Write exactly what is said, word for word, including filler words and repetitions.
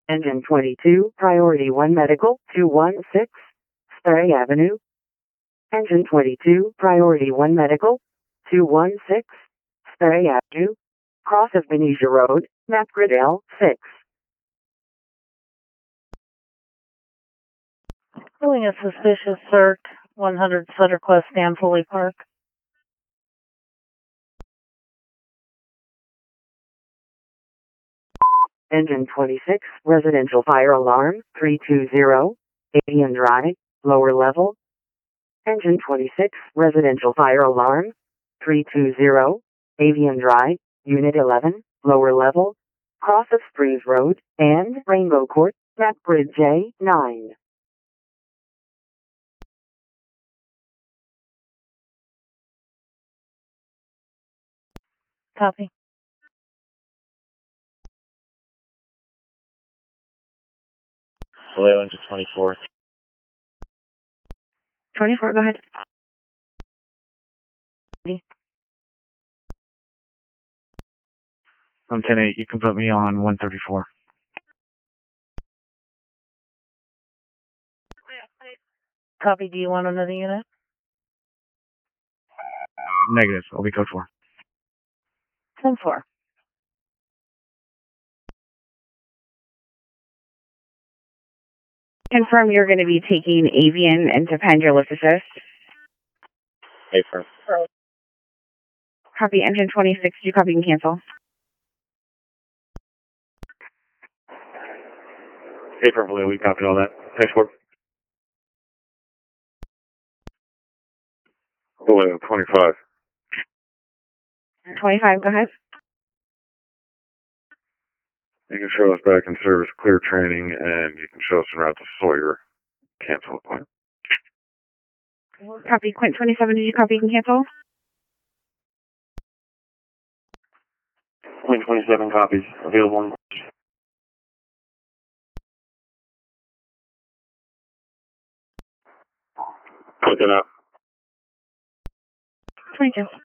Engine twenty-two, Priority one Medical, two one six, Sperry Avenue. Engine twenty-two, Priority one Medical, two one six, Sperry Avenue. Cross of Benicia Road, map grid L six. Doing a suspicious search, one hundred Sutter Quest, Stanley Park. Engine twenty-six, residential fire alarm, three two zero, Avian Drive, lower level. Engine twenty-six, residential fire alarm, three two zero, Avian Drive, Unit eleven, lower level. Cross of Springs Road, and Rainbow Court, map grid J nine. Copy. Vallejo engine twenty-four. twenty-four, go ahead. I'm ten eight, you can put me on one thirty-four. Copy, do you want another unit? Negative, I'll be code four. ten four. Confirm you're going to be taking Avian into Pendulous Assist. Hey, firm. Copy engine twenty-six. Do you copy and cancel? Hey, firm, Vallejo, we copied all that. Thanks, Ford. Vallejo twenty-five. twenty-five, go ahead. You can show us back in service, clear training, and you can show us en route to Sawyer. Cancel appointment. Copy Quint twenty-seven. Did you copy and cancel? Quint twenty-seven copies. Available. Clicking up. twenty-two.